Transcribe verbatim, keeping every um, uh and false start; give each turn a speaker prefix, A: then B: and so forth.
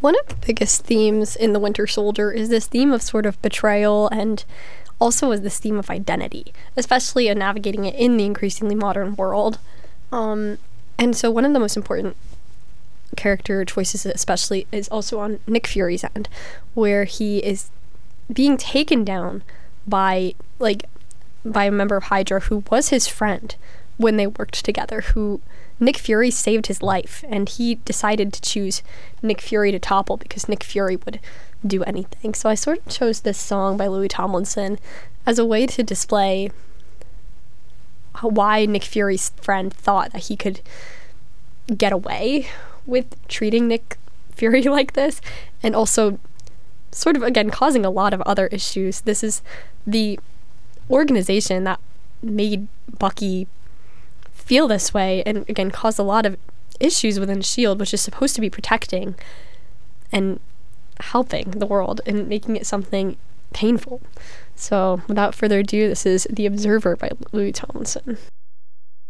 A: One of the biggest themes in The Winter Soldier is this theme of sort of betrayal, and also is this theme of identity, especially in navigating it in the increasingly modern world. Um, and so one of the most important character choices especially is also on Nick Fury's end, where he is being taken down by, like, by a member of Hydra who was his friend when they worked together, who Nick Fury saved his life, and he decided to choose Nick Fury to topple because Nick Fury would do anything. So I sort of chose this song by Louis Tomlinson as a way to display why Nick Fury's friend thought that he could get away with treating Nick Fury like this, and also sort of, again, causing a lot of other issues. This is the organization that made Bucky feel this way, and again caused a lot of issues within S H I E L D, which is supposed to be protecting and helping the world and making it something painful. So without further ado, this is The Observer by Louis Tomlinson.